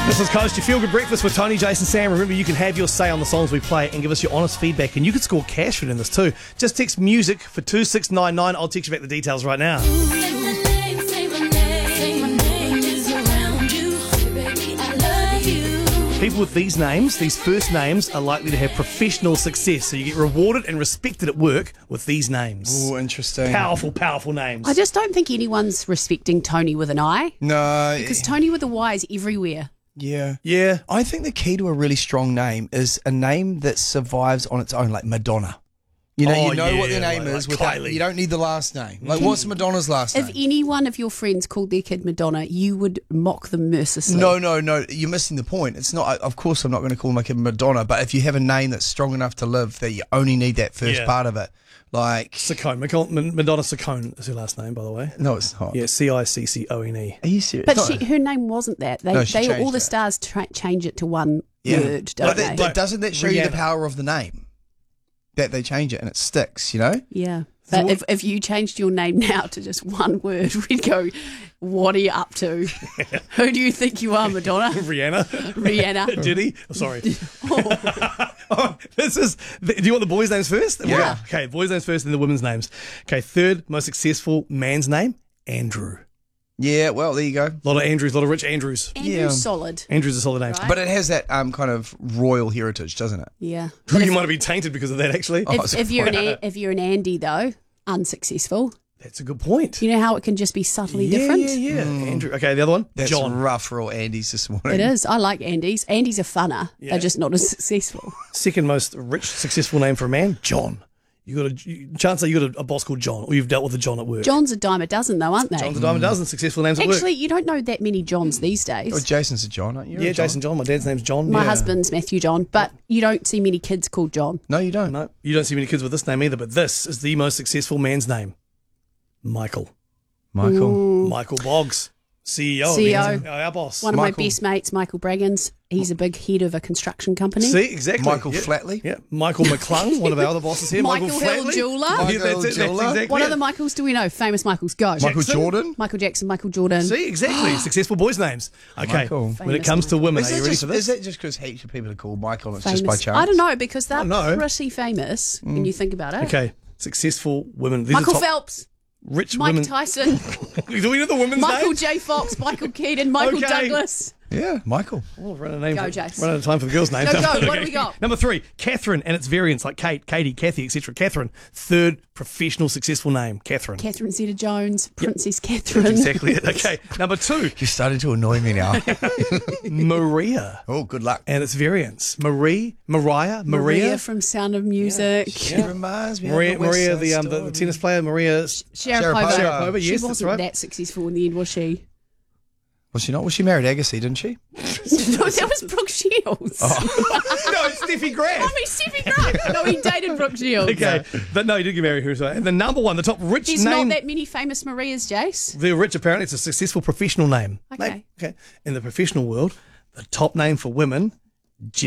This is Coast, your feel-good breakfast with Tony, Jason, Sam. Remember, you can have your say on the songs we play and give us your honest feedback, and you can score cash for it in this too. Just text music for 2699. I'll text you back the details right now. People with these names, these first names, are likely to have professional success. So you get rewarded and respected at work with these names. Oh, interesting. Powerful, powerful names. I just don't think anyone's respecting Tony with an I. No. Because Tony with a Y is everywhere. Yeah. Yeah. I think the key to a really strong name is a name that survives on its own, like Madonna. You know, Oh, what yeah, their name like is without, Kylie. you don't need the last name. Like, what's Madonna's last If name? any one of your friends called their kid Madonna, you would mock them mercilessly. No. You're missing the point. It's not. Of course, I'm not going to call my kid Madonna. But if you have a name that's strong enough to live, that you only need that first Yeah. part of it. Like, Ciccone. Madonna Ciccone is her last name, by the way. no, it's not. Yeah, Ciccone. Are you serious? But No. her name wasn't that. They, No, she all changed the it. stars change it to one Yeah. word, But don't they? doesn't that show you the Rihanna. power of the name? That they change it and it sticks. You know. Yeah. But if you changed your name now to just one word, we'd go, what are you up to? Who do you think you are, Madonna? Rihanna. Rihanna. Did he? Oh, sorry. Oh, this is. Do you want the boys' names first? Yeah. Okay, boys' names first, then the women's names. Okay, third most successful man's name, Andrew. Yeah. Well, there you go. A lot of Andrews, a lot of rich Andrews. Andrew's Yeah. solid. Andrew's a solid name. Right. But it has that kind of royal heritage, doesn't it? Yeah. You might have been tainted because of that, actually. If you're an Andy, though, unsuccessful, That's a good point. you know how it can just be subtly different? Yeah. Andrew. Okay, the other one, That's John. rough for all Andes this morning. It is. I like Andy's. Andy's a funner. Yeah. They're just not as successful. Second most rich, successful name for a man, John. Chances are you got a boss called John, or you've dealt with a John at work. John's a dime a dozen, though, aren't they? John's a dime a dozen successful names at work. Actually, you don't know that many Johns these days. Oh, Jason's a John, aren't you? Yeah, Jason John. My dad's name's John. My Yeah. husband's Matthew John, but you don't see many kids called John. No, you don't. No, you don't see many kids with this name either, but this is the most successful man's name. Michael. Michael. Michael Boggs. CEO. CEO. Our boss. One of my Michael. best mates, Michael Braggins, he's a big head of a construction company. See, exactly. Michael yeah. Flatley. Yeah. Michael McClung, one of our other bosses here. Michael Hill Flatley. Jeweller. Yeah, Michael that's it. Jeweller. That's exactly What it. other Michaels do we know? Famous Michaels. Go. Michael Jackson. Jordan. Michael Jackson, Michael Jordan. See, exactly. Successful boys' names. Okay. Michael. When it Famous comes to women, Is are you that, ready just, for this? is that just because heaps of people are called Michael and it's Famous. just by chance? I don't know, because they're know. pretty famous when you think about it. Okay. Successful women. These are Michael top Phelps, rich Mike women. Tyson, Do we know the women's Michael names? J. Fox, Michael Keaton, Michael Okay. Douglas. Yeah, Michael. Oh, run out of names. Go, Jace. Run out of time for the girls' names. No, go. What do we got? Number 3, Catherine, and its variants like Kate, Katie, Kathy, etc. Catherine, third professional successful name, Catherine. Catherine Zeta-Jones, Princess Catherine. Exactly it. Okay, number 2, You're starting to annoy me now. Maria, Oh, good luck. and its variants, Mariah, Maria from Sound of Music. She reminds me Maria, of the West Maria, Side the Story. tennis player, Maria Sharapova. Sharapova. She Yes, that's wasn't right. that successful in the end, was she? Was she not? Was she married Agassi, didn't she? No, that was Brooke Shields. No, it's Steffi Graf. I mean, Steffi Graf. No, he dated Brooke Shields. Okay, but no, he did get married. Who's right? And the number 1, the top rich There's name. not that many famous Marias, Jace. They're rich. Apparently, it's a successful professional name. Okay. Okay. In the professional world, the top name for women,